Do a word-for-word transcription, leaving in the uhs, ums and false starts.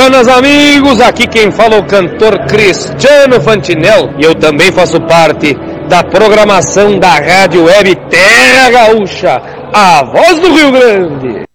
Buenas amigos, aqui quem fala é o cantor Cristiano Fantinel e eu também faço parte da programação da Rádio Web Terra Gaúcha, a voz do Rio Grande.